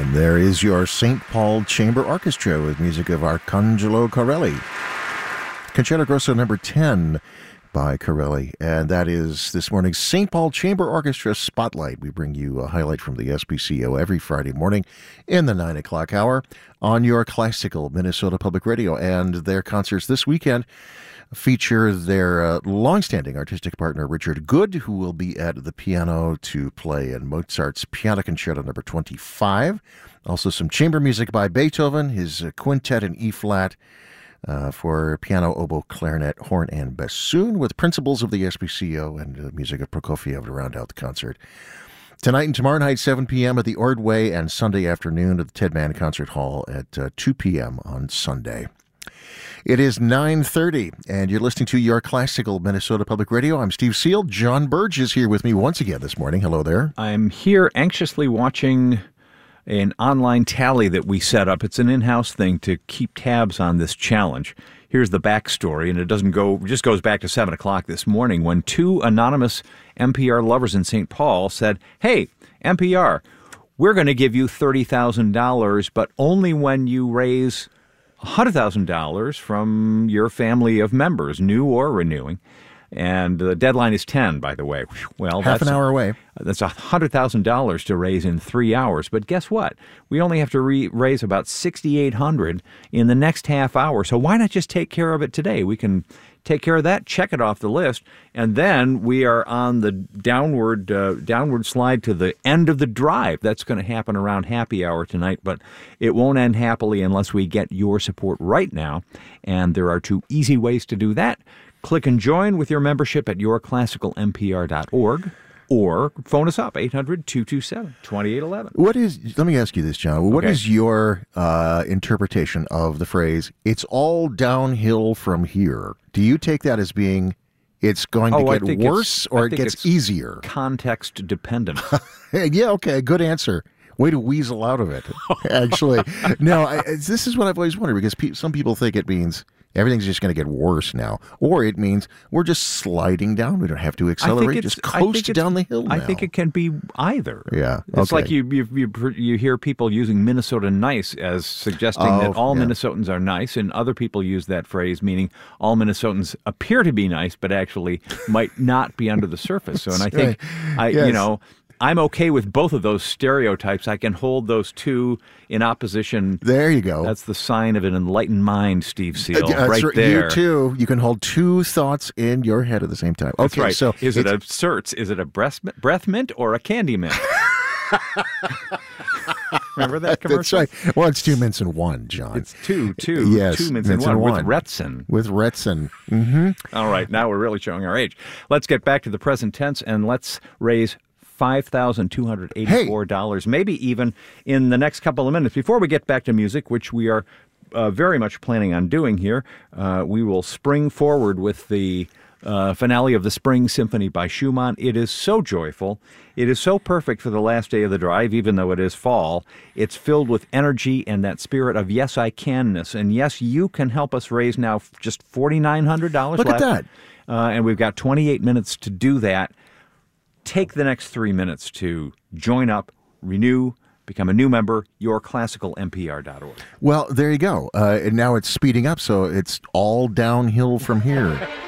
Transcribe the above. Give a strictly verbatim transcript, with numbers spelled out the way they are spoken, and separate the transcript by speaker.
Speaker 1: And there is your Saint Paul Chamber Orchestra with music of Arcangelo Corelli. Concerto Grosso number ten by Corelli. And that is this morning's Saint Paul Chamber Orchestra Spotlight. We bring you a highlight from the S P C O every Friday morning in the nine o'clock hour on your classical Minnesota Public Radio. And their concerts this weekend feature their uh, longstanding artistic partner, Richard Good, who will be at the piano to play in Mozart's Piano Concerto number twenty-five. Also some chamber music by Beethoven, his uh, quintet in E-flat uh, for piano, oboe, clarinet, horn, and bassoon, with principals of the S P C O and uh, music of Prokofiev to round out the concert. Tonight and tomorrow night, seven p.m. at the Ordway, and Sunday afternoon at the Ted Mann Concert Hall at uh, two p.m. on Sunday. It is nine thirty, and you're listening to your classical Minnesota Public Radio. I'm Steve Seal. John Burge is here with me once again this morning. Hello there.
Speaker 2: I'm here anxiously watching an online tally that we set up. It's an in-house thing to keep tabs on this challenge. Here's the backstory, and it doesn't go, it just goes back to seven o'clock this morning when two anonymous N P R lovers in Saint Paul said, "Hey, N P R, we're going to give you thirty thousand dollars, but only when you raise one hundred thousand dollars from your family of members, new or renewing." And the deadline is ten, by the way. Well,
Speaker 1: half
Speaker 2: that's
Speaker 1: an hour away.
Speaker 2: That's one hundred thousand dollars to raise in three hours. But guess what? We only have to re- raise about six thousand eight hundred dollars in the next half hour. So why not just take care of it today? We can take care of that, check it off the list, and then we are on the downward uh, downward slide to the end of the drive. That's going to happen around happy hour tonight, but it won't end happily unless we get your support right now. And there are two easy ways to do that. Click and join with your membership at your classical n p r dot org, or phone us up, eight hundred, two two seven, two eight one one.
Speaker 1: What is, let me ask you this, John. What
Speaker 2: Okay.
Speaker 1: is your uh, interpretation of the phrase, "it's all downhill from here"? Do you take that as being it's going to
Speaker 2: Oh, I
Speaker 1: get
Speaker 2: think
Speaker 1: worse
Speaker 2: it's-
Speaker 1: or
Speaker 2: I
Speaker 1: it
Speaker 2: think
Speaker 1: gets
Speaker 2: it's
Speaker 1: easier?
Speaker 2: Context dependent.
Speaker 1: Yeah, okay, good answer. Way to weasel out of it, actually. No, I, this is what I've always wondered, because pe- some people think it means everything's just going to get worse now, or it means we're just sliding down. We don't have to accelerate, just
Speaker 2: I think
Speaker 1: coast
Speaker 2: it's-
Speaker 1: down the hill now.
Speaker 2: I think it can be either.
Speaker 1: Yeah,
Speaker 2: It's
Speaker 1: okay.
Speaker 2: like you, you you you hear people using Minnesota nice as suggesting
Speaker 1: Oh,
Speaker 2: that all
Speaker 1: yeah.
Speaker 2: Minnesotans are nice, and other people use that phrase meaning all Minnesotans appear to be nice, but actually might not be under the surface. So, and I think, I
Speaker 1: Yes.
Speaker 2: you know, I'm okay with both of those stereotypes. I can hold those two in opposition.
Speaker 1: There you go.
Speaker 2: That's the sign of an enlightened mind, Steve Seal,
Speaker 1: Uh, that's
Speaker 2: right
Speaker 1: right.
Speaker 2: there.
Speaker 1: You too. You can hold two thoughts in your head at the same time.
Speaker 2: That's
Speaker 1: Okay,
Speaker 2: right.
Speaker 1: so
Speaker 2: is it
Speaker 1: it's-
Speaker 2: a certs? Is it a breath, breath mint or a candy mint? Remember that commercial?
Speaker 1: That's right. Well, it's two mints in one, John.
Speaker 2: It's two, two,
Speaker 1: Yes,
Speaker 2: two mints,
Speaker 1: mints
Speaker 2: in
Speaker 1: in
Speaker 2: one,
Speaker 1: one.
Speaker 2: with Retsin.
Speaker 1: With Retsin. Mm-hmm.
Speaker 2: All right, now we're really showing our age. Let's get back to the present tense and let's raise five thousand two hundred eighty-four dollars, hey. maybe even in the next couple of minutes. Before we get back to music, which we are uh, very much planning on doing here, uh, we will spring forward with the uh, finale of the Spring Symphony by Schumann. It is so joyful. It is so perfect for the last day of the drive, even though it is fall. It's filled with energy and that spirit of yes, I can-ness. And yes, you can help us raise now just four thousand nine hundred dollars
Speaker 1: Look
Speaker 2: left.
Speaker 1: at that.
Speaker 2: Uh, and we've got twenty-eight minutes to do that. Take the next three minutes to join up, renew, become a new member, your classical n p r dot org.
Speaker 1: Well, there you go. Uh, and now it's speeding up, so it's all downhill from here.